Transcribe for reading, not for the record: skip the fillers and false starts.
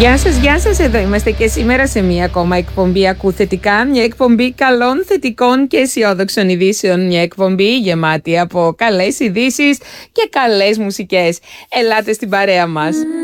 Γεια σας, εδώ είμαστε και σήμερα σε μία ακόμα εκπομπή Ακού Θετικά, μια εκπομπή καλών, θετικών και αισιόδοξων ειδήσεων, μια εκπομπή γεμάτη από καλές ειδήσεις και καλές μουσικές. Ελάτε στην παρέα μας.